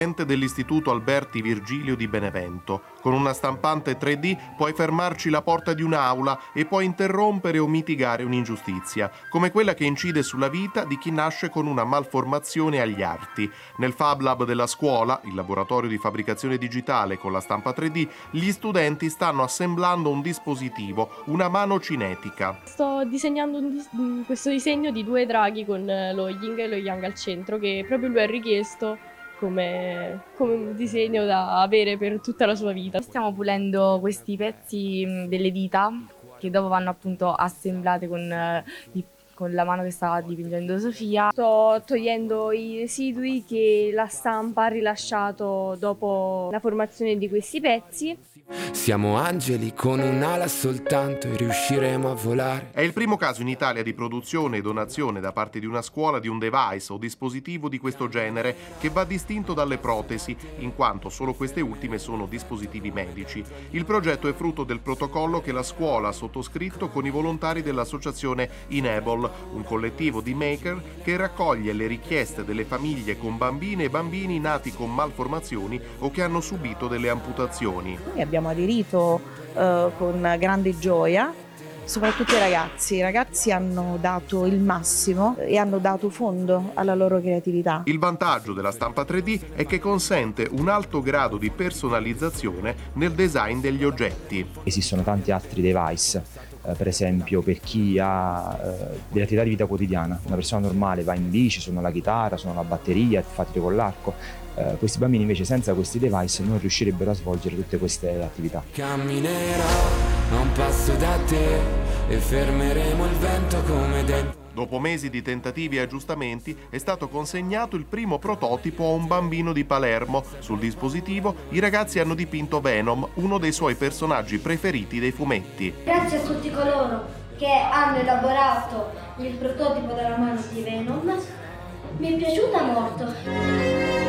Dell'Istituto Alberti Virgilio di Benevento. Con una stampante 3D puoi fermarci la porta di un'aula e puoi interrompere o mitigare un'ingiustizia, come quella che incide sulla vita di chi nasce con una malformazione agli arti. Nel Fab Lab della scuola, il laboratorio di fabbricazione digitale con la stampa 3D, gli studenti stanno assemblando un dispositivo, una mano cinetica. Sto disegnando questo disegno di 2 draghi con lo yin e lo yang al centro, che proprio lui ha richiesto come un disegno da avere per tutta la sua vita. Stiamo pulendo questi pezzi delle dita che dopo vanno appunto assemblate con la mano che sta dipingendo Sofia. Sto togliendo i residui che la stampa ha rilasciato dopo la formazione di questi pezzi. Siamo angeli con un'ala soltanto e riusciremo a volare. È il primo caso in Italia di produzione e donazione da parte di una scuola di un device o dispositivo di questo genere, che va distinto dalle protesi, in quanto solo queste ultime sono dispositivi medici. Il progetto è frutto del protocollo che la scuola ha sottoscritto con i volontari dell'associazione Enable, un collettivo di maker che raccoglie le richieste delle famiglie con bambine e bambini nati con malformazioni o che hanno subito delle amputazioni. Noi abbiamo aderito con grande gioia, soprattutto i ragazzi. I ragazzi hanno dato il massimo e hanno dato fondo alla loro creatività. Il vantaggio della stampa 3D è che consente un alto grado di personalizzazione nel design degli oggetti. Esistono tanti altri device, per esempio per chi ha delle attività di vita quotidiana. Una persona normale va in bici, suona la chitarra, suona la batteria, fa tiro con l'arco. Questi bambini invece senza questi device non riuscirebbero a svolgere tutte queste attività. Camminerò a un passo da te e fermeremo il vento come dentro. Dopo mesi di tentativi e aggiustamenti è stato consegnato il primo prototipo a un bambino di Palermo. Sul dispositivo i ragazzi hanno dipinto Venom, uno dei suoi personaggi preferiti dei fumetti. Grazie a tutti coloro che hanno elaborato il prototipo della mano di Venom. Mi è piaciuta molto.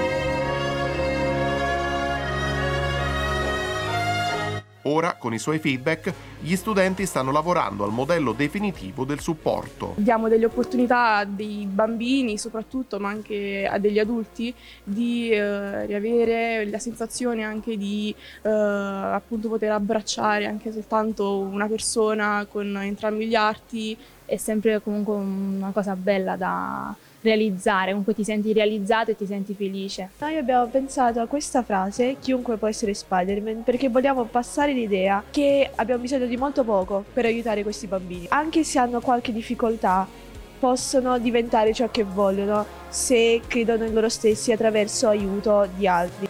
Ora, con i suoi feedback, gli studenti stanno lavorando al modello definitivo del supporto. Diamo delle opportunità a dei bambini soprattutto, ma anche a degli adulti, di riavere la sensazione anche di appunto poter abbracciare anche soltanto una persona con entrambi gli arti. È sempre comunque una cosa bella da realizzare, comunque ti senti realizzato e ti senti felice. Noi abbiamo pensato a questa frase, chiunque può essere Spider-Man, perché vogliamo passare l'idea che abbiamo bisogno di molto poco per aiutare questi bambini. Anche se hanno qualche difficoltà, possono diventare ciò che vogliono se credono in loro stessi attraverso aiuto di altri.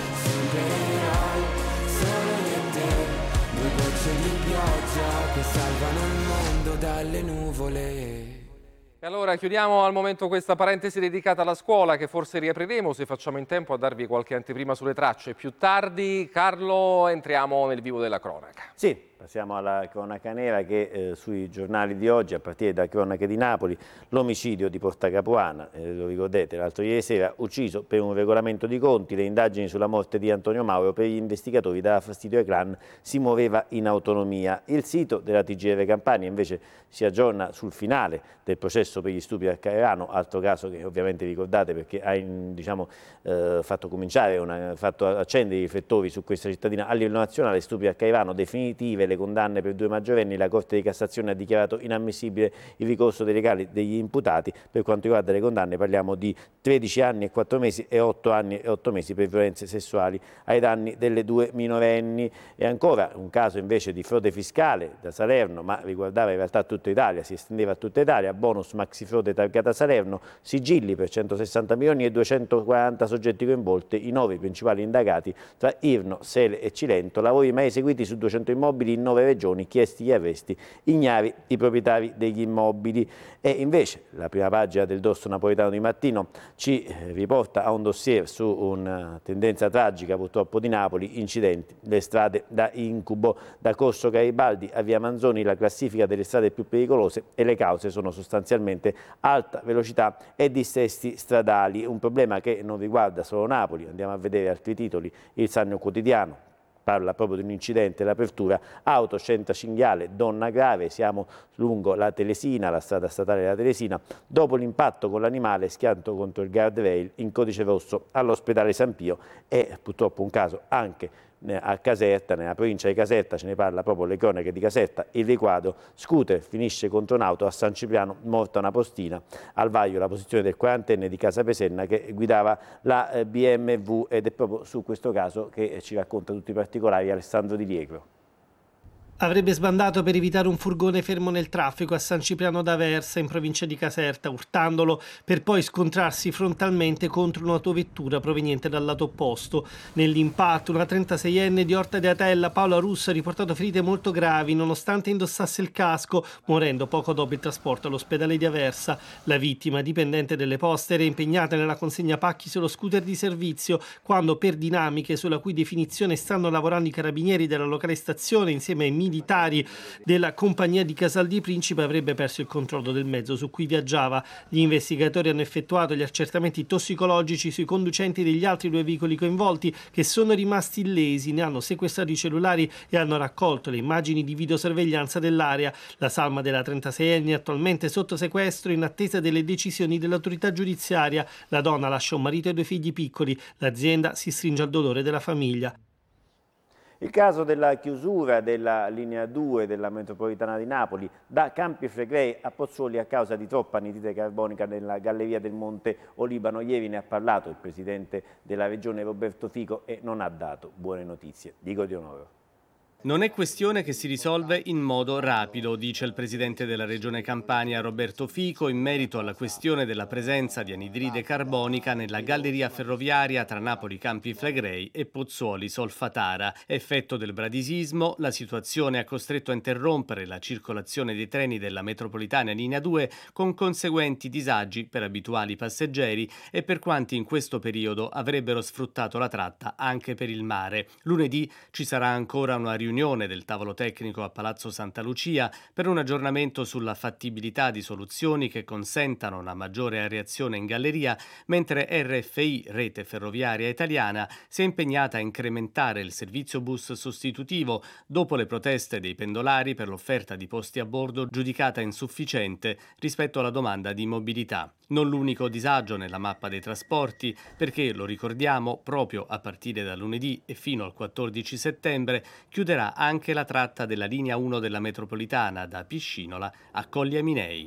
Solo io e te, 2 gocce di pioggia che salvano il mondo dalle nuvole. E allora chiudiamo al momento questa parentesi dedicata alla scuola, che forse riapriremo se facciamo in tempo a darvi qualche anteprima sulle tracce. Più tardi, Carlo, entriamo nel vivo della cronaca. Sì. Passiamo alla cronaca nera che sui giornali di oggi, a partire da cronache di Napoli, l'omicidio di Porta Capuana, lo ricordate, l'altro ieri sera, ucciso per un regolamento di conti, le indagini sulla morte di Antonio Mauro per gli investigatori dava fastidio ai clan, si muoveva in autonomia. Il sito della TGR Campania invece si aggiorna sul finale del processo per gli stupri a Caivano, altro caso che ovviamente ricordate perché ha fatto accendere i riflettori su questa cittadina a livello nazionale. Stupri a Caivano, definitive le condanne per 2 maggiorenni, la Corte di Cassazione ha dichiarato inammissibile il ricorso dei legali degli imputati. Per quanto riguarda le condanne parliamo di 13 anni e 4 mesi e 8 anni e 8 mesi per violenze sessuali ai danni delle 2 minorenni. E ancora un caso invece di frode fiscale da Salerno, ma riguardava in realtà tutta Italia, si estendeva a tutta Italia, bonus maxi frode targata Salerno, sigilli per 160 milioni e 240 soggetti coinvolti, i 9 principali indagati tra Irno, Sele e Cilento, lavori mai eseguiti su 200 immobili in 9 regioni, chiesti gli arresti, ignari i proprietari degli immobili. E invece la prima pagina del Dorso Napoletano di Mattino ci riporta a un dossier su una tendenza tragica purtroppo di Napoli, incidenti, le strade da incubo, da Corso Garibaldi a Via Manzoni la classifica delle strade più pericolose e le cause sono sostanzialmente alta velocità e dissesti stradali, un problema che non riguarda solo Napoli. Andiamo a vedere altri titoli, il Sannio Quotidiano. parla proprio di un incidente, l'apertura, auto, scelta cinghiale, donna grave, siamo lungo la Telesina, la strada statale della Telesina, dopo l'impatto con l'animale schianto contro il guardrail in codice rosso all'ospedale San Pio e purtroppo un caso anche a Caserta, nella provincia di Caserta, ce ne parla proprio le cronache di Caserta, il riquadro, scooter finisce contro un'auto a San Cipriano, morta una postina, al vaglio la posizione del 40enne di Casapesenna che guidava la BMW ed è proprio su questo caso che ci racconta tutti i particolari Alessandro Di Liegro. Avrebbe sbandato per evitare un furgone fermo nel traffico a San Cipriano d'Aversa, in provincia di Caserta, urtandolo per poi scontrarsi frontalmente contro un'autovettura proveniente dal lato opposto. Nell'impatto una 36enne di Orta di Atella, Paola Russo, ha riportato ferite molto gravi nonostante indossasse il casco, morendo poco dopo il trasporto all'ospedale di Aversa. La vittima, dipendente delle poste, era impegnata nella consegna pacchi sullo scooter di servizio quando, per dinamiche sulla cui definizione stanno lavorando i carabinieri della locale stazione insieme ai militari della compagnia di Casal di Principe, avrebbe perso il controllo del mezzo su cui viaggiava. Gli investigatori hanno effettuato gli accertamenti tossicologici sui conducenti degli altri 2 veicoli coinvolti, che sono rimasti illesi, ne hanno sequestrato i cellulari e hanno raccolto le immagini di videosorveglianza dell'area. La salma della 36enne è attualmente sotto sequestro in attesa delle decisioni dell'autorità giudiziaria. La donna lascia un marito e 2 figli piccoli. L'azienda si stringe al dolore della famiglia. Il caso della chiusura della linea 2 della metropolitana di Napoli da Campi Flegrei a Pozzuoli a causa di troppa anidride carbonica nella galleria del Monte Olibano. Ieri ne ha parlato il presidente della regione Roberto Fico e non ha dato buone notizie. Dico di onore. Non è questione che si risolve in modo rapido, dice il presidente della regione Campania Roberto Fico in merito alla questione della presenza di anidride carbonica nella galleria ferroviaria tra Napoli Campi Flegrei e Pozzuoli Solfatara. Effetto del bradisismo, la situazione ha costretto a interrompere la circolazione dei treni della metropolitana linea 2 con conseguenti disagi per abituali passeggeri e per quanti in questo periodo avrebbero sfruttato la tratta anche per il mare. Lunedì ci sarà ancora una riunione del tavolo tecnico a Palazzo Santa Lucia per un aggiornamento sulla fattibilità di soluzioni che consentano una maggiore areazione in galleria, mentre RFI, Rete Ferroviaria Italiana, si è impegnata a incrementare il servizio bus sostitutivo dopo le proteste dei pendolari per l'offerta di posti a bordo giudicata insufficiente rispetto alla domanda di mobilità. Non l'unico disagio nella mappa dei trasporti, perché, lo ricordiamo, proprio a partire da lunedì e fino al 14 settembre chiuderà anche la tratta della linea 1 della metropolitana da Piscinola a Colli Aminei.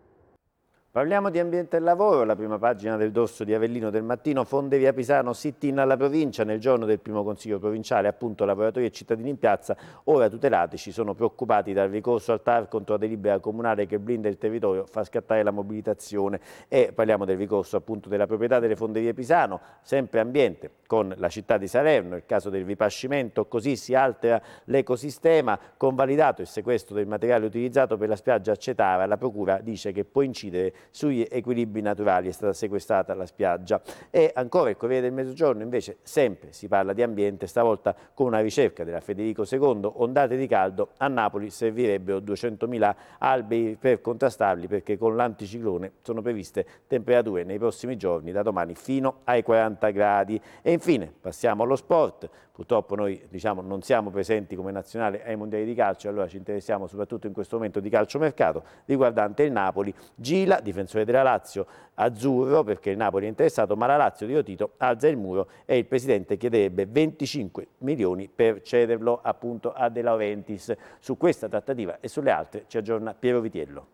Parliamo di ambiente e lavoro, la prima pagina del dorso di Avellino del Mattino, Fonderia Pisano, sit-in alla provincia nel giorno del primo consiglio provinciale, appunto lavoratori e cittadini in piazza, ora tutelatici, sono preoccupati dal ricorso al TAR contro la delibera comunale che blinda il territorio, fa scattare la mobilitazione e parliamo del ricorso appunto della proprietà delle Fonderie Pisano, sempre ambiente con la città di Salerno, il caso del ripascimento, così si altera l'ecosistema, convalidato il sequestro del materiale utilizzato per la spiaggia a Cetara, la procura dice che può incidere sugli equilibri naturali, è stata sequestrata la spiaggia. E ancora il Corriere del Mezzogiorno invece sempre si parla di ambiente, stavolta con una ricerca della Federico II, ondate di caldo, a Napoli servirebbero 200.000 alberi per contrastarli perché con l'anticiclone sono previste temperature nei prossimi giorni da domani fino ai 40 gradi. E infine passiamo allo sport. Purtroppo noi non siamo presenti come nazionale ai mondiali di calcio, allora ci interessiamo soprattutto in questo momento di calciomercato riguardante il Napoli. Gila, difensore della Lazio, azzurro perché il Napoli è interessato, ma la Lazio di Tito alza il muro e il presidente chiederebbe 25 milioni per cederlo appunto a De Laurentiis. Su questa trattativa e sulle altre ci aggiorna Piero Vitiello.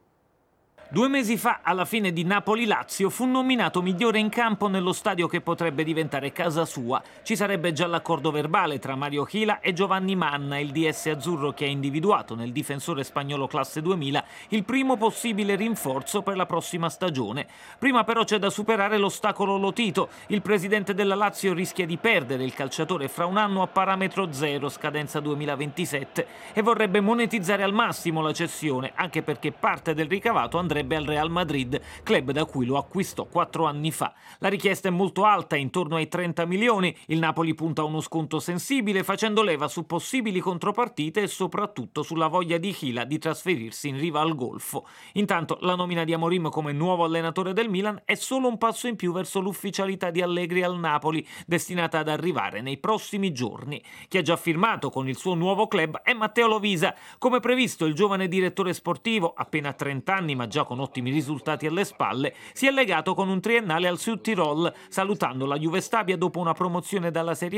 2 mesi fa, alla fine di Napoli-Lazio, fu nominato migliore in campo nello stadio che potrebbe diventare casa sua. Ci sarebbe già l'accordo verbale tra Mario Gila e Giovanni Manna, il DS azzurro che ha individuato nel difensore spagnolo classe 2000 il primo possibile rinforzo per la prossima stagione. Prima però c'è da superare l'ostacolo Lotito. Il presidente della Lazio rischia di perdere il calciatore fra un anno a parametro zero, scadenza 2027, e vorrebbe monetizzare al massimo la cessione, anche perché parte del ricavato andrebbe passerebbe al Real Madrid, club da cui lo acquistò 4 anni fa. La richiesta è molto alta, intorno ai 30 milioni. Il Napoli punta a uno sconto sensibile, facendo leva su possibili contropartite e soprattutto sulla voglia di Gila di trasferirsi in riva al Golfo. Intanto la nomina di Amorim come nuovo allenatore del Milan è solo un passo in più verso l'ufficialità di Allegri al Napoli, destinata ad arrivare nei prossimi giorni. Chi ha già firmato con il suo nuovo club è Matteo Lovisa. Come previsto, il giovane direttore sportivo, appena 30 anni ma già con ottimi risultati alle spalle, si è legato con un triennale al Südtirol, salutando la Juve Stabia dopo una promozione dalla Serie